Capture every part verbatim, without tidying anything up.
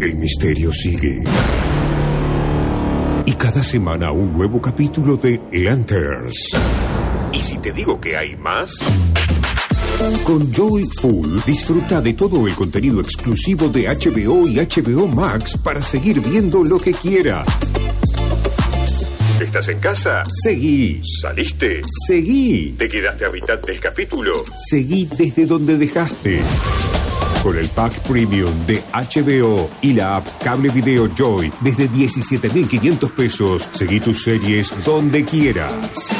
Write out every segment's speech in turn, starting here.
El misterio sigue. Y cada semana un nuevo capítulo de Lanterns. ¿Y si te digo que hay más? Con Joy Full disfruta de todo el contenido exclusivo de H B O y H B O Max para seguir viendo lo que quiera. ¿Estás en casa? Seguí. ¿Saliste? Seguí. ¿Te quedaste a mitad del capítulo? Seguí desde donde dejaste. Con el pack premium de H B O y la app Cable Video Joy desde diecisiete mil quinientos pesos, seguí tus series donde quieras.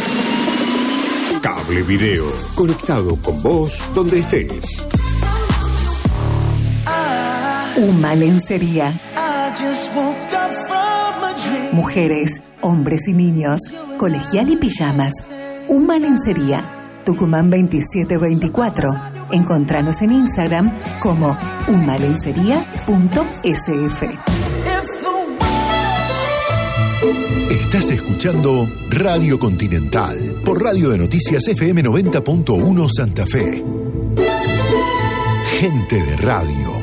Cable Video, conectado con vos donde estés. Uma Lencería. Mujeres, hombres y niños, colegial y pijamas. Uma Lencería, Tucumán veintisiete veinticuatro. Encontranos en Instagram como umalencería punto s f. Estás escuchando Radio Continental por Radio de Noticias F M noventa punto uno Santa Fe. Gente de radio.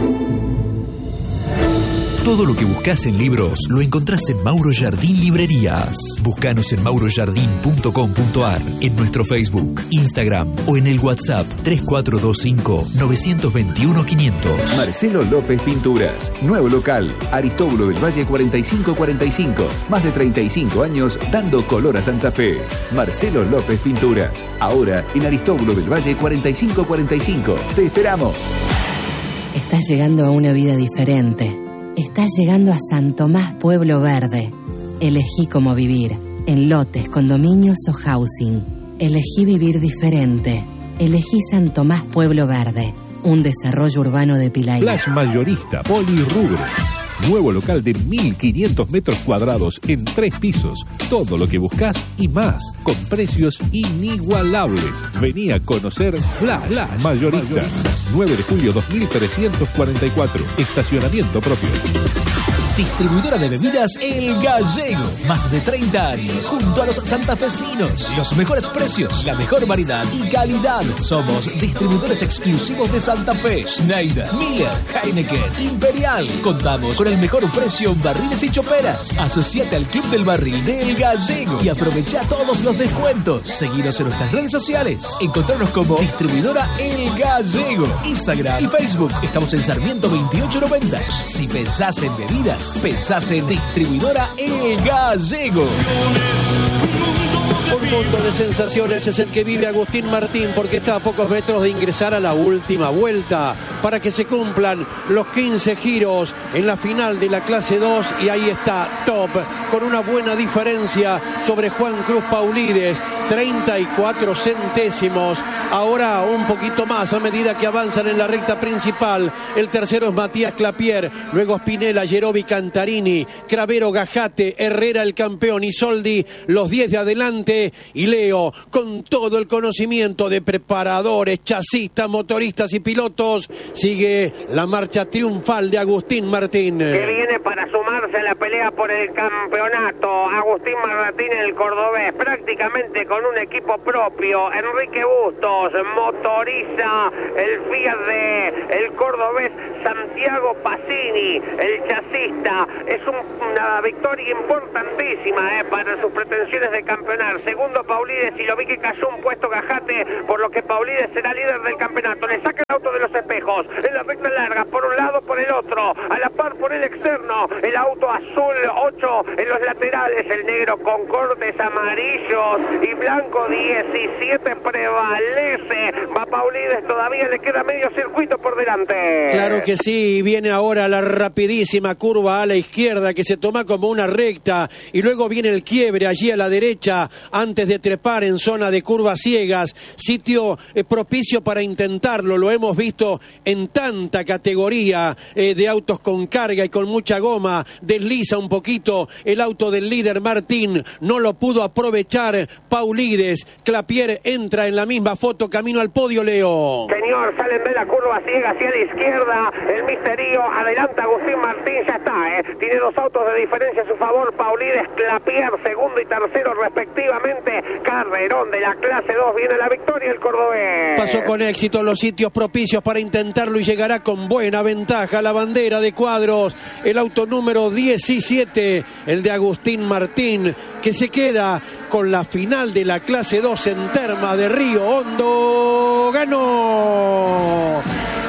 Todo lo que buscas en libros lo encontrás en Mauro Jardín Librerías. Búscanos en mauro jardín punto com punto a r, en nuestro Facebook, Instagram o en el WhatsApp tres cuatro dos cinco, nueve dos uno, quinientos. Marcelo López Pinturas. Nuevo local. Aristóbulo del Valle cuarenta y cinco cuarenta y cinco. Más de treinta y cinco años dando color a Santa Fe. Marcelo López Pinturas. Ahora en Aristóbulo del Valle cuarenta y cinco cuarenta y cinco. Te esperamos. Estás llegando a una vida diferente. Estás llegando a San Tomás Pueblo Verde. Elegí cómo vivir, en lotes, condominios o housing. Elegí vivir diferente. Elegí San Tomás Pueblo Verde, un desarrollo urbano de Pilar. Flash Mayorista Polirrubro. Nuevo local de mil quinientos metros cuadrados en tres pisos. Todo lo que buscas y más, con precios inigualables. Vení a conocer Flash, Flash Mayorista. nueve de julio dos mil trescientos cuarenta y cuatro. Estacionamiento propio. Distribuidora de bebidas El Gallego. Más de treinta años junto a los santafesinos. Los mejores precios, la mejor variedad y calidad. Somos distribuidores exclusivos de Santa Fe. Schneider, Miller, Heineken, Imperial. Contamos con el mejor precio en barriles y choperas. Asociate al Club del Barril de El Gallego y aprovecha todos los descuentos. Seguinos en nuestras redes sociales. Encontrarnos como Distribuidora El Gallego. Instagram y Facebook. Estamos en Sarmiento veintiocho noventa. Si pensás en bebidas, pensás en Distribuidora El Gallego. Un mundo de sensaciones es el que vive Agustín Martín, porque está a pocos metros de ingresar a la última vuelta para que se cumplan los quince giros en la final de la clase dos, y ahí está Top con una buena diferencia sobre Juan Cruz Paulides, treinta y cuatro centésimos. Ahora un poquito más a medida que avanzan en la recta principal. El tercero es Matías Clapier, luego Spinella, Yerobi, Cantarini, Cravero, Gajate, Herrera el campeón, Isoldi, los diez de adelante, y Leo con todo el conocimiento de preparadores, chasistas, motoristas y pilotos. Sigue la marcha triunfal de Agustín Martín, que viene para sumarse a la pelea por el campeonato. Agustín Martín, el cordobés, prácticamente con un equipo propio. Enrique Bustos motoriza el Fiat de el cordobés Santiago Pacini, el chasista. Es un, una victoria importantísima eh, para sus pretensiones de campeonar. Segundo Paulides, y lo vi que cayó un puesto Gajate, por lo que Paulides será líder del campeonato. Le saca el auto de los espejos en la recta larga, por un lado, por el otro, a la par por el externo, el auto azul ocho en los laterales, el negro con cortes amarillos y blanco diecisiete prevalece. Va Paulides, todavía le queda medio circuito por delante. Claro que sí, viene ahora la rapidísima curva a la izquierda que se toma como una recta, y luego viene el quiebre allí a la derecha antes de trepar en zona de curvas ciegas. Sitio eh, propicio para intentarlo, lo hemos visto en tanta categoría eh, de autos con carga y con mucha goma desliza un poquito el auto del líder Martín, no lo pudo aprovechar Paulides. Clapier entra en la misma foto, camino al podio, Leo. Señor, salen de la curva ciega hacia la izquierda, el misterio, adelanta Agustín Martín, ya está, ¿eh? Tiene dos autos de diferencia a su favor, Paulides, Clapier, segundo y tercero respectivamente. Carrerón de la clase dos, viene la victoria el cordobés. Pasó con éxito los sitios propicios para intentarlo y llegará con buena ventaja a la bandera de cuadros. El auto número diecisiete, el de Agustín Martín, que se queda con la final de la clase dos en Termas de Río Hondo. Ganó,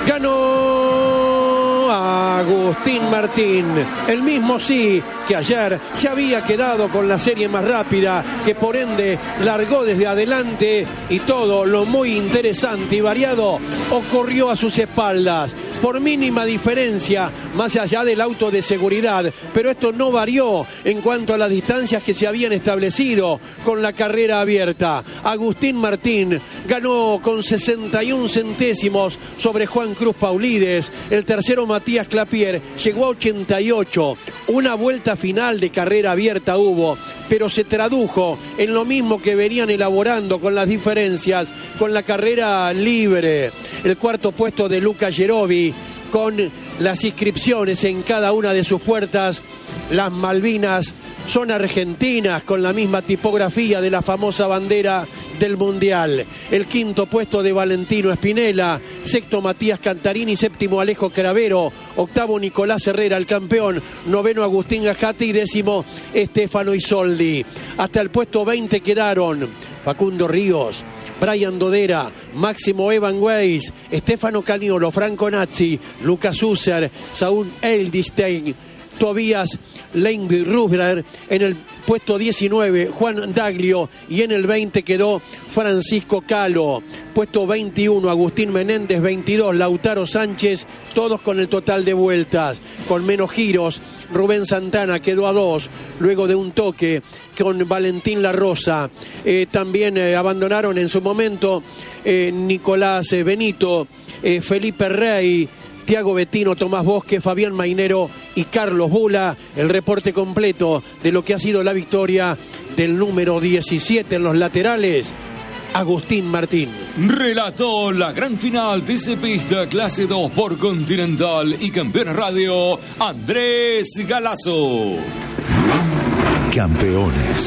ganó Agustín Martín, el mismo sí que ayer se había quedado con la serie más rápida, que por ende largó desde adelante, y todo lo muy interesante y variado ocurrió a sus espaldas. Por mínima diferencia, más allá del auto de seguridad, pero esto no varió en cuanto a las distancias que se habían establecido con la carrera abierta. Agustín Martín ganó con sesenta y un centésimos sobre Juan Cruz Paulides. El tercero, Matías Clapier, llegó a ochenta y ocho. Una vuelta final de carrera abierta hubo, pero se tradujo en lo mismo que venían elaborando con las diferencias con la carrera libre. El cuarto puesto de Luca Gerovi, con las inscripciones en cada una de sus puertas. Las Malvinas son argentinas, con la misma tipografía de la famosa bandera del Mundial. El quinto puesto de Valentino Espinela, sexto Matías Cantarini, séptimo Alejo Cravero, octavo Nicolás Herrera, el campeón, noveno Agustín Gajate y décimo Estefano Isoldi. Hasta el puesto veinte quedaron Facundo Ríos, Brian Dodera, Máximo Evan Weiss, Stefano Caniolo, Franco Nazzi, Lucas Husser, Saúl Eldestein, Tobías Leinby-Rubler. En el puesto diecinueve, Juan Daglio, y en el veinte quedó Francisco Calo. Puesto veintiuno, Agustín Menéndez, veintidós, Lautaro Sánchez, todos con el total de vueltas. Con menos giros, Rubén Santana quedó a dos, luego de un toque con Valentín La Rosa. Eh, también eh, abandonaron en su momento eh, Nicolás eh, Benito, eh, Felipe Rey, Tiago Bettino, Tomás Bosque, Fabián Mainero y Carlos Bula. El reporte completo de lo que ha sido la victoria del número diecisiete en los laterales, Agustín Martín. Relató la gran final de ese pista clase dos por Continental y Campeones Radio, Andrés Galazo. Campeones.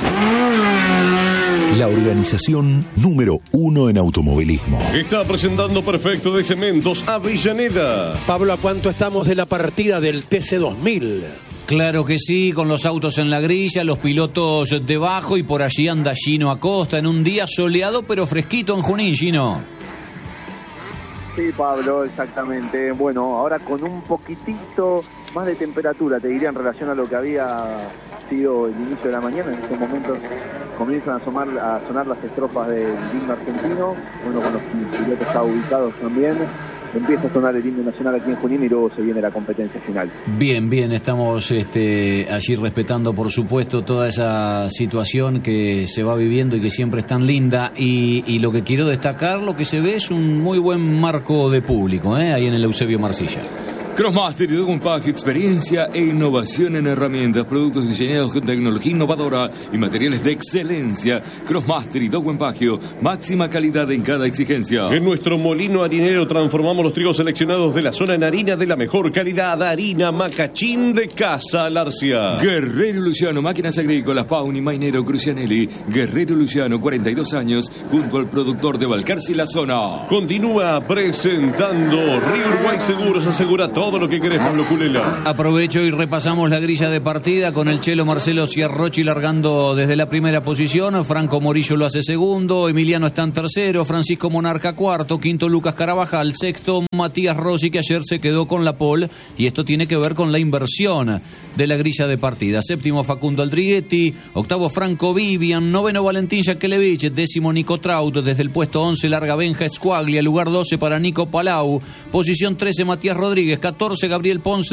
La organización número uno en automovilismo. Está presentando Perfecto de Cementos Avellaneda. Pablo, ¿a cuánto estamos de la partida del T C dos mil? Claro que sí, con los autos en la grilla, los pilotos debajo, y por allí anda Gino Acosta en un día soleado pero fresquito en Junín, Gino. Sí, Pablo, exactamente. Bueno, ahora con un poquitito más de temperatura, te diría, en relación a lo que había sido el inicio de la mañana. En estos momentos comienzan a, asomar, a sonar las estrofas del himno argentino, bueno, con los pilotos ya ubicados también. Empieza a sonar el himno nacional aquí en Junín y luego se viene la competencia final. Bien, bien, estamos este, allí respetando, por supuesto, toda esa situación que se va viviendo y que siempre es tan linda. Y, y lo que quiero destacar, lo que se ve es un muy buen marco de público, ¿eh? Ahí en el Eusebio Marcilla. Crossmaster y Dogun Pack, experiencia e innovación en herramientas, productos diseñados con tecnología innovadora y materiales de excelencia. Crossmaster y Dogun Pack, máxima calidad en cada exigencia. En nuestro molino harinero transformamos los trigos seleccionados de la zona en harina de la mejor calidad. Harina Macachín de Casa Larcia. Guerrero Luciano, máquinas agrícolas, Pauni, Mainero, Crucianelli. Guerrero Luciano, cuarenta y dos años, junto al productor de Balcarce y la zona. Continúa presentando Río Uruguay Seguros, asegura todo todo lo que querés, Pablo Culela. Aprovecho y repasamos la grilla de partida con el chelo Marcelo Ciarrochi largando desde la primera posición. Franco Morillo lo hace segundo, Emiliano está en tercero, Francisco Monarca cuarto, quinto Lucas Carabajal, sexto Matías Rossi, que ayer se quedó con la pole, y esto tiene que ver con la inversión de la grilla de partida. Séptimo Facundo Aldriguetti, octavo Franco Vivian, noveno Valentín Jakelevich, décimo Nico Traut, desde el puesto once larga Benja Escuaglia, lugar doce para Nico Palau, posición trece Matías Rodríguez, catorce Gabriel Ponce,